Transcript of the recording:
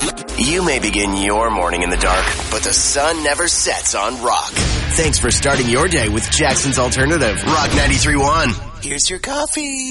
You may begin your morning in the dark, but the sun never sets on Rock. Thanks for starting your day with Jackson's Alternative, Rock 93.1. Here's your coffee.